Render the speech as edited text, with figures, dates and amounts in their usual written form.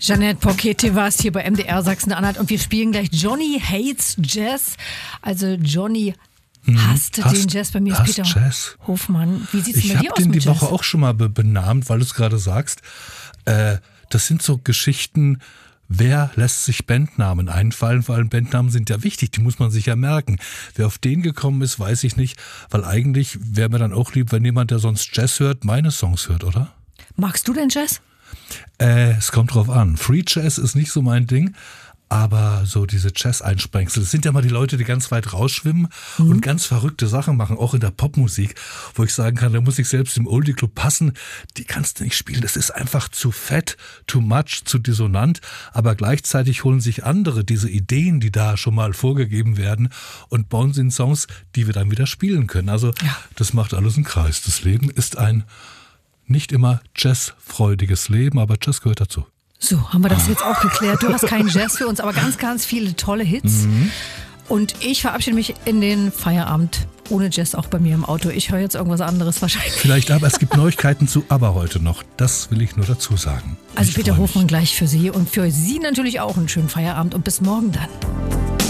Jeanette Porchete war es hier bei MDR Sachsen-Anhalt und wir spielen gleich Johnny Hates Jazz. Also Johnny hasst den Jazz. Bei mir ist Peter Jazz. Hofmann. Wie sieht es bei dir aus mit Jazz? Ich habe den die Woche auch schon mal benannt, weil du es gerade sagst. Das sind so Geschichten, wer lässt sich Bandnamen einfallen? Vor allem Bandnamen sind ja wichtig, die muss man sich ja merken. Wer auf den gekommen ist, weiß ich nicht, weil eigentlich wäre mir dann auch lieb, wenn jemand, der sonst Jazz hört, meine Songs hört, oder? Magst du denn Jazz? Es kommt drauf an. Free Jazz ist nicht so mein Ding, aber so diese Jazz-Einsprengsel, das sind ja mal die Leute, die ganz weit rausschwimmen und ganz verrückte Sachen machen, auch in der Popmusik, wo ich sagen kann, da muss ich selbst im Oldie-Club passen, die kannst du nicht spielen, das ist einfach zu fett, too much, zu dissonant, aber gleichzeitig holen sich andere diese Ideen, die da schon mal vorgegeben werden und bauen sie in Songs, die wir dann wieder spielen können. Also das macht alles einen Kreis. Das Leben ist ein nicht immer jazzfreudiges Leben, aber Jazz gehört dazu. So, haben wir das jetzt auch geklärt. Du hast keinen Jazz für uns, aber ganz, ganz viele tolle Hits. Und ich verabschiede mich in den Feierabend ohne Jazz, auch bei mir im Auto. Ich höre jetzt irgendwas anderes wahrscheinlich. Vielleicht, aber es gibt Neuigkeiten zu ABBA heute noch. Das will ich nur dazu sagen. Also Peter Hofmann gleich für Sie und für Sie natürlich auch einen schönen Feierabend und bis morgen dann.